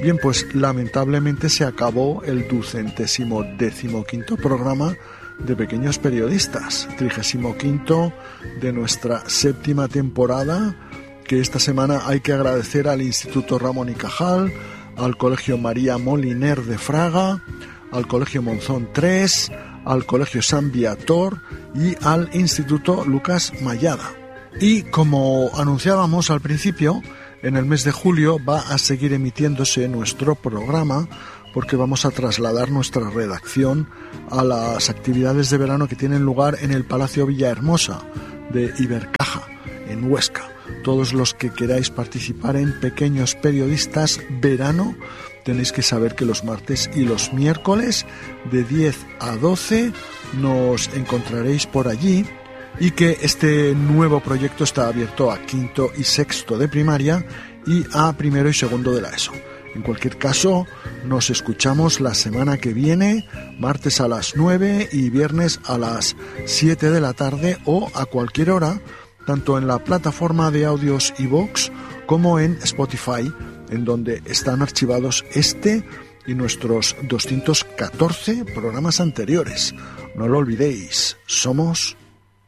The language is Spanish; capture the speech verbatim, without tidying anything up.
Bien, pues lamentablemente se acabó el ducentésimo decimoquinto programa de Pequeños Periodistas, trigésimo quinto de nuestra séptima temporada, que esta semana hay que agradecer al Instituto Ramón y Cajal, al Colegio María Moliner de Fraga, al Colegio Monzón tres, al Colegio San Viator y al Instituto Lucas Mayada. Y como anunciábamos al principio, en el mes de julio va a seguir emitiéndose nuestro programa porque vamos a trasladar nuestra redacción a las actividades de verano que tienen lugar en el Palacio Villahermosa de Ibercaja, en Huesca. Todos los que queráis participar en Pequeños Periodistas Verano, tenéis que saber que los martes y los miércoles de diez a doce nos encontraréis por allí, y que este nuevo proyecto está abierto a quinto y sexto de primaria y a primero y segundo de la ESO. En cualquier caso, nos escuchamos la semana que viene, martes a las nueve y viernes a las siete de la tarde o a cualquier hora, tanto en la plataforma de audios iVoox como en Spotify, en donde están archivados este y nuestros doscientos catorce programas anteriores. No lo olvidéis, somos